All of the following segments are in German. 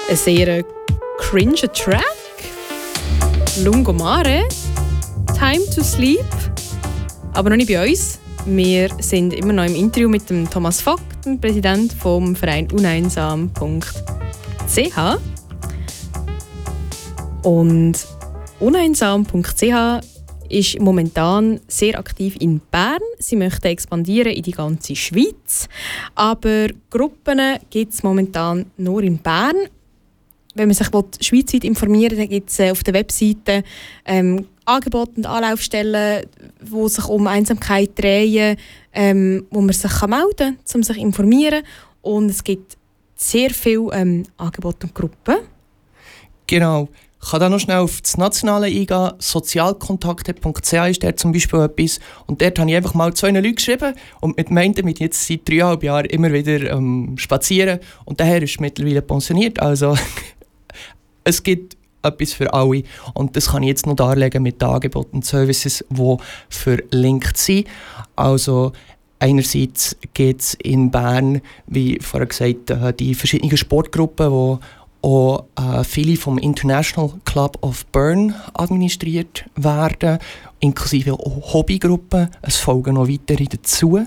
Ein sehr cringe Track. Lungomare. Time to Sleep. Aber noch nicht bei uns. Wir sind immer noch im Interview mit dem Thomas Vogt, dem Präsident vom Verein uneinsam.ch. Und uneinsam.ch ist momentan sehr aktiv in Bern. Sie möchten expandieren in die ganze Schweiz. Aber Gruppen gibt es momentan nur in Bern. Wenn man sich schweizweit informieren will, dann gibt es auf der Webseite Angebote und Anlaufstellen, die sich um Einsamkeit drehen, wo man sich melden kann, um sich zu informieren. Und es gibt sehr viele Angebote und Gruppen. Genau. Ich kann da noch schnell auf das Nationale eingehen. Sozialkontakte.ch ist der zum Beispiel etwas. Und dort habe ich einfach mal 2 Leute geschrieben. Und mit meinten mit jetzt seit 3,5 Jahren immer wieder spazieren. Und der Herr ist mittlerweile pensioniert. Also es gibt etwas für alle. Und das kann ich jetzt noch darlegen mit den Angeboten und Services, die verlinkt sind. Also einerseits gibt es in Bern, wie vorher gesagt, die verschiedenen Sportgruppen, die auch viele vom International Club of Bern administriert werden, inklusive auch Hobbygruppen. Es folgen noch weitere dazu.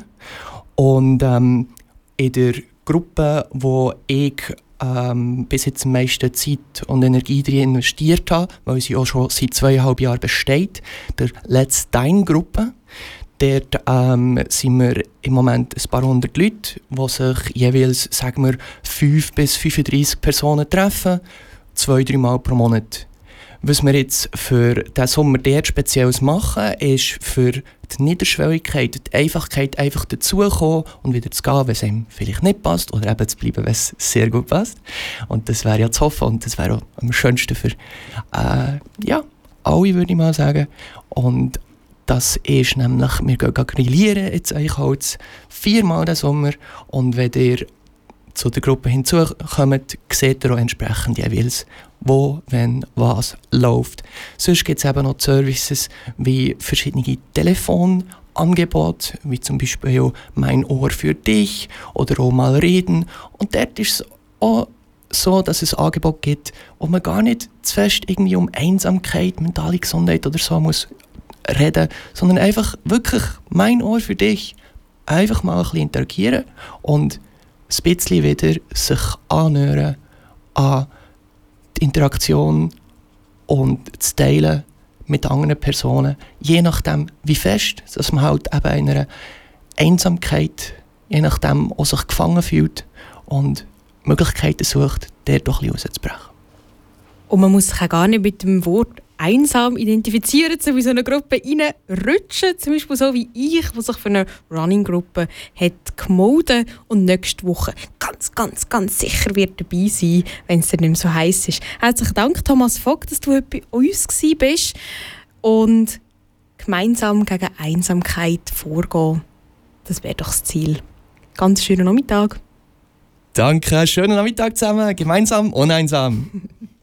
Und in der Gruppe, wo ich bis jetzt am meisten Zeit und Energie drin investiert habe, weil sie auch schon seit 2,5 Jahren besteht, der Let's Dine Gruppe. Dort sind wir im Moment ein paar hundert Leute, die sich jeweils, sagen wir, 5 bis 35 Personen treffen, 2-3 Mal pro Monat. Was wir jetzt für diesen Sommer dort Spezielles machen, ist für die Niederschwelligkeit, die Einfachkeit einfach dazukommen und wieder zu gehen, wenn es einem vielleicht nicht passt, oder eben zu bleiben, wenn es sehr gut passt. Und das wäre ja zu hoffen und das wäre auch am schönsten für alle, würde ich mal sagen. Und das ist nämlich, wir gehen grillieren jetzt Eichholz 4-mal diesen Sommer und wenn ihr zu der Gruppe hinzukommt, seht ihr auch entsprechend jeweils, wo, wenn, was läuft. Sonst gibt es eben noch Services wie verschiedene Telefonangebote, wie zum Beispiel auch «Mein Ohr für dich» oder auch «Mal reden». Und dort ist es auch so, dass es Angebote gibt, wo man gar nicht zu fest irgendwie um Einsamkeit, mentale Gesundheit oder so muss reden, sondern einfach wirklich «Mein Ohr für dich». Einfach mal ein bisschen interagieren und ein bisschen wieder sich annähern an die Interaktion und das Teilen mit anderen Personen, je nachdem wie fest, dass man halt eben in einer Einsamkeit, je nachdem auch sich gefangen fühlt und Möglichkeiten sucht, der doch ein bisschen rauszubrechen. Und man muss sich auch gar nicht mit dem Wort einsam identifizieren, so wie so eine Gruppe reinrutschen, zum Beispiel so wie ich, die sich für eine Running-Gruppe hat gemeldet und nächste Woche ganz sicher wird dabei sein, wenn es dann nicht mehr so heiß ist. Herzlichen Dank, Thomas Vogt, dass du heute bei uns warst und gemeinsam gegen Einsamkeit vorgehen. Das wäre doch das Ziel. Ganz schönen Nachmittag. Danke, schönen Nachmittag zusammen, gemeinsam, uneinsam.